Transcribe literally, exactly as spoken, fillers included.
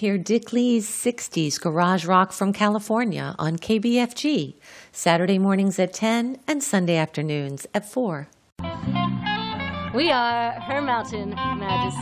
Hear Dick Lee's sixties garage rock from California on K B F G, Saturday mornings at ten and Sunday afternoons at four. We are Her Mountain Majesty.